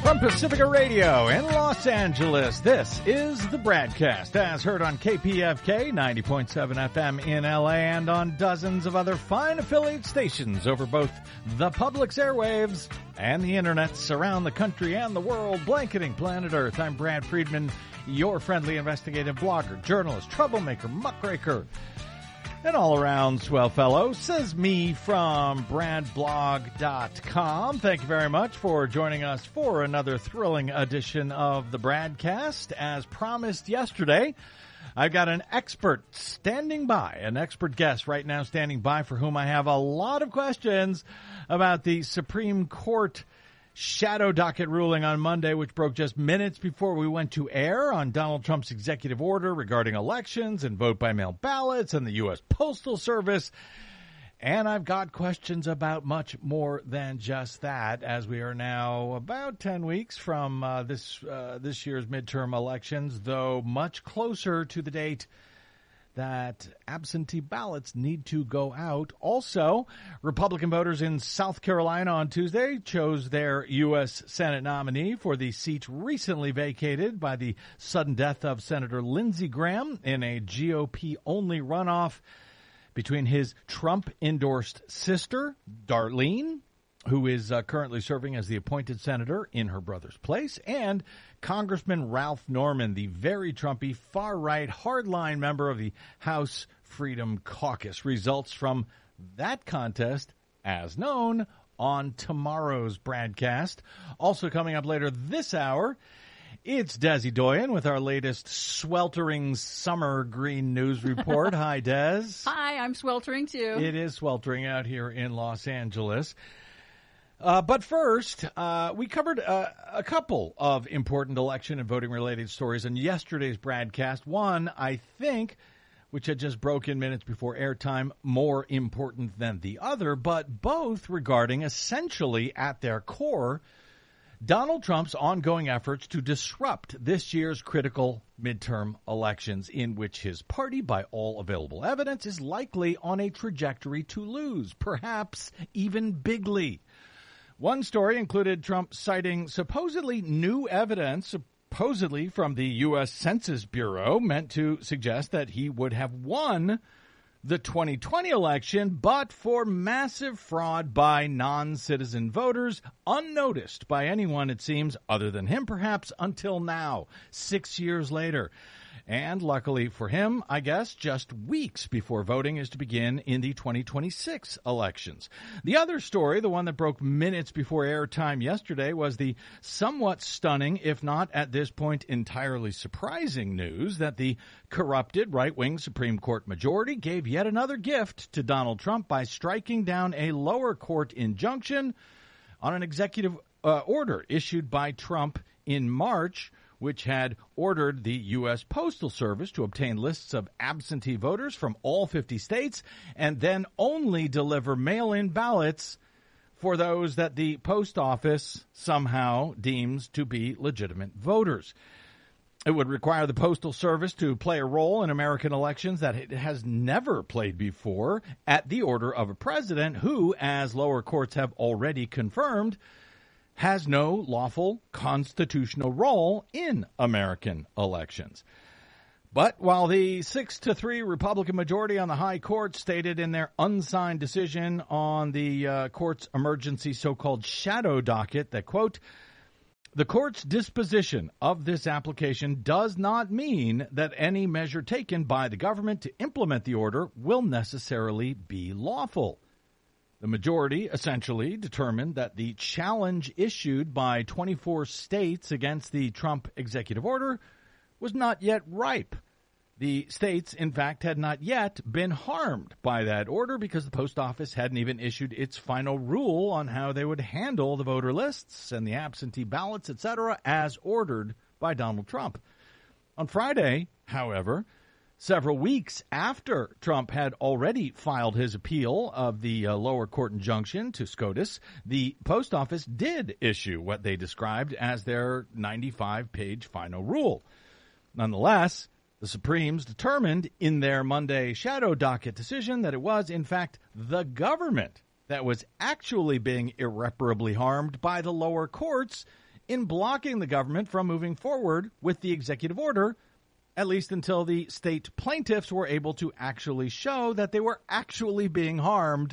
From Pacifica Radio in Los Angeles, this is the BradCast, as heard on KPFK 90.7 FM in LA and on dozens of other fine affiliate stations over both the public's airwaves and the internets around the country and the world, blanketing planet Earth. I'm Brad Friedman, your friendly investigative blogger, journalist, troublemaker, muckraker, and all-around swell fellow, says me from bradblog.com. Thank you very much for joining us for another thrilling edition of the BradCast. As promised yesterday, I've got an expert standing by, an expert guest right now standing by for whom I have a lot of questions about the Supreme Court shadow docket ruling on Monday, which broke just minutes before we went to air on Donald Trump's executive order regarding elections and vote-by-mail ballots and the U.S. Postal Service. And I've got questions about much more than just that, as we are now about 10 weeks from this year's midterm elections, though much closer to the date that absentee ballots need to go out. Also, Republican voters in South Carolina on Tuesday chose their U.S. Senate nominee for the seat recently vacated by the sudden death of Senator Lindsey Graham in a GOP-only runoff between his Trump-endorsed sister, Darlene, who is currently serving as the appointed senator in her brother's place, and Congressman Ralph Norman, the very Trumpy, far-right, hardline member of the House Freedom Caucus. Results from that contest, as known, on tomorrow's BradCast. Also coming up later this hour, it's Desi Doyen with our latest sweltering summer green news report. Hi, Des. Hi, I'm sweltering, too. It is sweltering out here in Los Angeles. But first, we covered a couple of important election and voting-related stories in yesterday's BradCast. One, I think, which had just broken minutes before airtime, more important than the other, but both regarding essentially at their core Donald Trump's ongoing efforts to disrupt this year's critical midterm elections, in which his party, by all available evidence, is likely on a trajectory to lose, perhaps even bigly. One story included Trump citing supposedly new evidence, supposedly from the U.S. Census Bureau, meant to suggest that he would have won the 2020 election, but for massive fraud by non-citizen voters, unnoticed by anyone, it seems, other than him perhaps, until now, 6 years later. And luckily for him, I guess, just weeks before voting is to begin in the 2026 elections. The other story, the one that broke minutes before airtime yesterday, was the somewhat stunning, if not at this point entirely surprising news that the corrupted right-wing Supreme Court majority gave yet another gift to Donald Trump by striking down a lower court injunction on an executive order issued by Trump in March, which had ordered the U.S. Postal Service to obtain lists of absentee voters from all 50 states and then only deliver mail-in ballots for those that the post office somehow deems to be legitimate voters. It would require the Postal Service to play a role in American elections that it has never played before at the order of a president who, as lower courts have already confirmed, has no lawful constitutional role in American elections. But while the 6-3 Republican majority on the high court stated in their unsigned decision on the court's emergency so-called shadow docket that, quote, the court's disposition of this application does not mean that any measure taken by the government to implement the order will necessarily be lawful. The majority essentially determined that the challenge issued by 24 states against the Trump executive order was not yet ripe. The states, in fact, had not yet been harmed by that order because the post office hadn't even issued its final rule on how they would handle the voter lists and the absentee ballots, etc., as ordered by Donald Trump. On Friday, however, several weeks after Trump had already filed his appeal of the lower court injunction to SCOTUS, the post office did issue what they described as their 95-page final rule. Nonetheless, the Supremes determined in their Monday shadow docket decision that it was, in fact, the government that was actually being irreparably harmed by the lower courts in blocking the government from moving forward with the executive order, at least until the state plaintiffs were able to actually show that they were actually being harmed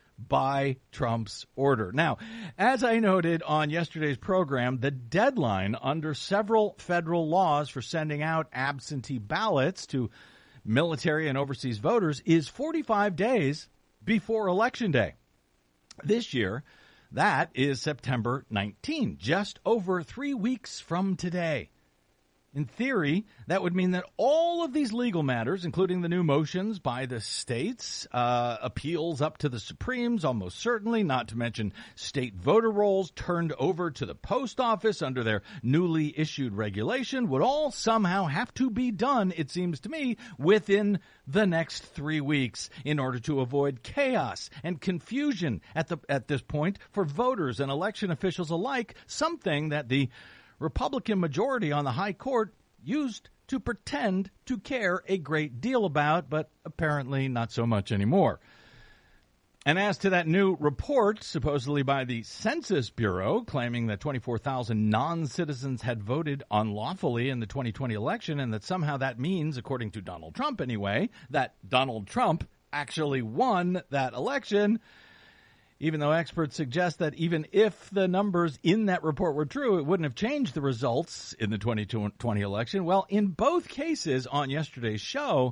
by Trump's order. Now, as I noted on yesterday's program, the deadline under several federal laws for sending out absentee ballots to military and overseas voters is 45 days before Election Day. This year, that is September 19, just over 3 weeks from today. In theory, that would mean that all of these legal matters, including the new motions by the states, appeals up to the Supremes, almost certainly, not to mention state voter rolls turned over to the post office under their newly issued regulation, would all somehow have to be done, it seems to me, within the next 3 weeks in order to avoid chaos and confusion at this point for voters and election officials alike, something that the Republican majority on the high court used to pretend to care a great deal about, but apparently not so much anymore. And as to that new report, supposedly by the Census Bureau, claiming that 24,000 non-citizens had voted unlawfully in the 2020 election, and that somehow that means, according to Donald Trump anyway, that Donald Trump actually won that election, even though experts suggest that even if the numbers in that report were true, it wouldn't have changed the results in the 2020 election. Well, in both cases on yesterday's show,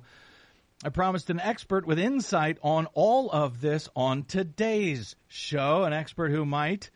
I promised an expert with insight on all of this on today's show, an expert who might,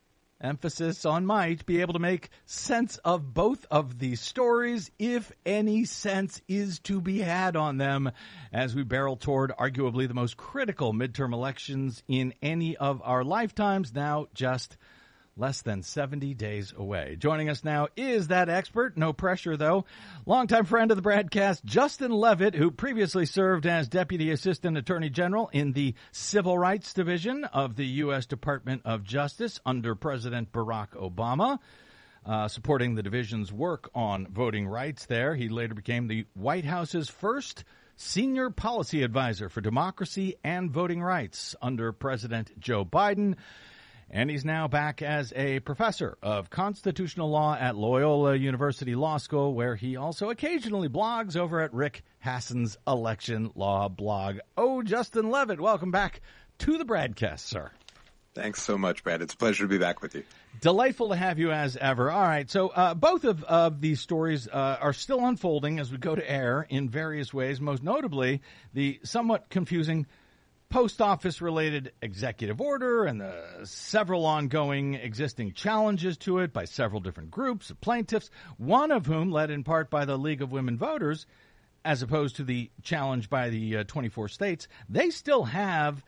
emphasis on might, be able to make sense of both of these stories, if any sense is to be had on them, as we barrel toward arguably the most critical midterm elections in any of our lifetimes, now just less than 70 days away. Joining us now is that expert, no pressure though, longtime friend of the broadcast, Justin Levitt, who previously served as Deputy Assistant Attorney General in the Civil Rights Division of the U.S. Department of Justice under President Barack Obama, supporting the division's work on voting rights there. He later became the White House's first Senior Policy Advisor for Democracy and Voting Rights under President Joe Biden. And he's now back as a professor of constitutional law at Loyola University Law School, where he also occasionally blogs over at Rick Hassen's Election Law blog. Oh, Justin Levitt, welcome back to the broadcast, sir. Thanks so much, Brad. It's a pleasure to be back with you. Delightful to have you as ever. All right, so both of these stories are still unfolding as we go to air in various ways, most notably the somewhat confusing post office-related executive order and the several ongoing existing challenges to it by several different groups of plaintiffs, one of whom led in part by the League of Women Voters, as opposed to the challenge by the 24 states. They still have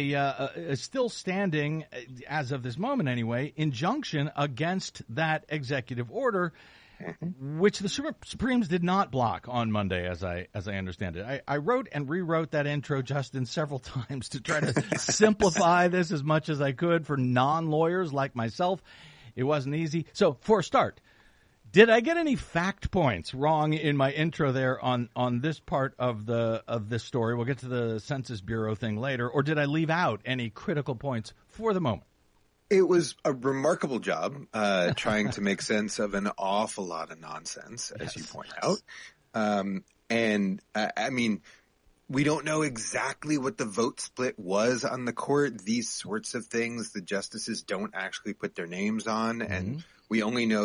a still standing, as of this moment anyway, injunction against that executive order, which the Supremes did not block on Monday, as I understand it. I wrote and rewrote that intro, Justin, several times to try to simplify this as much as I could for non-lawyers like myself. It wasn't easy. So, for a start, did I get any fact points wrong in my intro there on this part of this story? We'll get to the Census Bureau thing later. Or did I leave out any critical points for the moment? It was a remarkable job trying to make sense of an awful lot of nonsense, as you point out. I mean, we don't know exactly what the vote split was on the court. These sorts of things, the justices don't actually put their names on, and we only know